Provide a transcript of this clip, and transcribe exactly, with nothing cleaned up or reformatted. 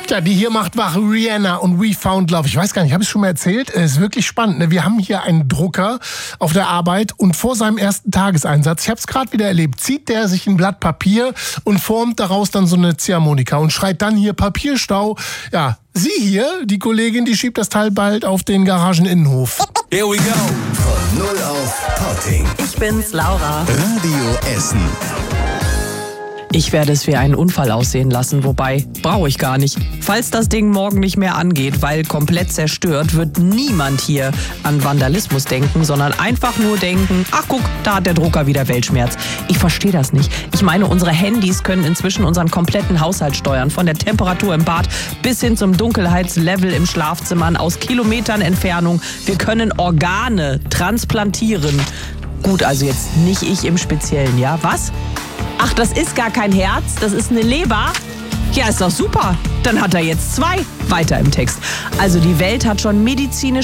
Ja, die hier macht wach Rihanna und We Found Love. Ich weiß gar nicht, habe ich schon mal erzählt? Es ist wirklich spannend. Ne? Wir haben hier einen Drucker auf der Arbeit und vor seinem ersten Tageseinsatz, ich habe es gerade wieder erlebt, zieht der sich ein Blatt Papier und formt daraus dann so eine Ziehharmonika und schreit dann hier Papierstau. Ja, sie hier, die Kollegin, die schiebt das Teil bald auf den Garageninnenhof. Here we go. Von null auf Potting. Ich bin's, Laura. Radio Essen. Ich werde es wie einen Unfall aussehen lassen, wobei, brauche ich gar nicht. Falls das Ding morgen nicht mehr angeht, weil komplett zerstört, wird niemand hier an Vandalismus denken, sondern einfach nur denken, ach guck, da hat der Drucker wieder Weltschmerz. Ich verstehe das nicht. Ich meine, unsere Handys können inzwischen unseren kompletten Haushalt steuern, von der Temperatur im Bad bis hin zum Dunkelheitslevel im Schlafzimmer aus Kilometern Entfernung. Wir können Organe transplantieren. Gut, also jetzt nicht ich im Speziellen, ja? Was? Ach, das ist gar kein Herz, das ist eine Leber? Ja, ist doch super. Dann hat er jetzt zwei. Weiter im Text. Also die Welt hat schon medizinisch